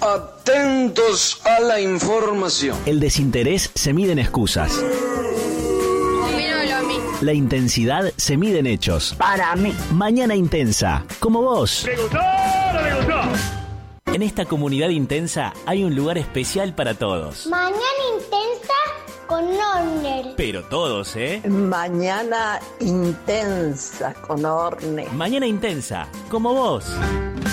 Atentos a la información. El desinterés se mide en excusas. La intensidad se mide en hechos. Para mí. Mañana Intensa, como vos. ¿Le gustó o no le gustó? En esta comunidad intensa hay un lugar especial para todos. Mañana Intensa con Orne. Pero todos, ¿eh? Mañana Intensa con Orne. Mañana Intensa, como vos.